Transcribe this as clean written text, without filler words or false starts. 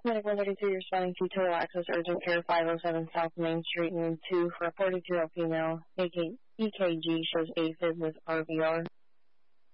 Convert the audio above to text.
Medical 32, responding to Total Access Urgent Care 507 South Main Street, room 2, for a 42-year-old female. EKG shows AFib with RVR.